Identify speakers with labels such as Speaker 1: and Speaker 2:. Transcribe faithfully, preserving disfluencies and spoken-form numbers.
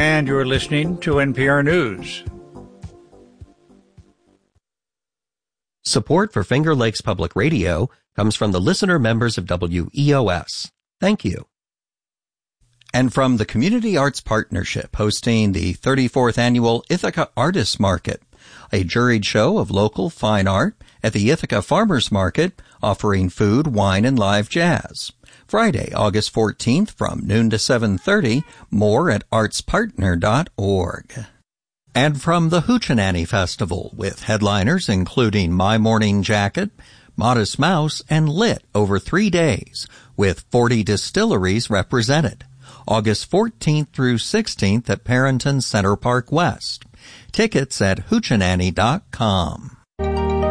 Speaker 1: And you're listening to N P R News.
Speaker 2: Support for Finger Lakes Public Radio comes from the listener members of W E O S. Thank you. And from the Community Arts Partnership hosting the thirty-fourth Annual Ithaca Artists Market, a juried show of local fine art at the Ithaca Farmers Market, offering food, wine, and live jazz. Friday, August fourteenth from noon to seven thirty, more at arts partner dot org. And from the Hoochie Festival, with headliners including My Morning Jacket, Modest Mouse, and Lit over three days, with forty distilleries represented. August fourteenth through sixteenth at Parrington Center Park West. Tickets at hoochie dot com.